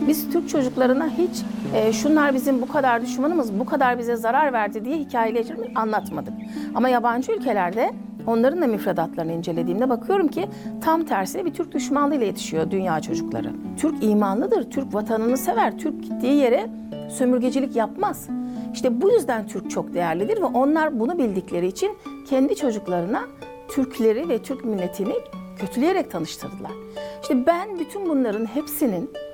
Biz Türk çocuklarına hiç şunlar bizim bu kadar düşmanımız, bu kadar bize zarar verdi diye hikayeleri anlatmadık. Ama yabancı ülkelerde onların da müfredatlarını incelediğimde bakıyorum ki tam tersine bir Türk düşmanlığıyla yetişiyor dünya çocukları. Türk imanlıdır, Türk vatanını sever, Türk gittiği yere sömürgecilik yapmaz. İşte bu yüzden Türk çok değerlidir ve onlar bunu bildikleri için kendi çocuklarına Türkleri ve Türk milletini kötüleyerek tanıştırdılar. İşte ben bütün bunların hepsinin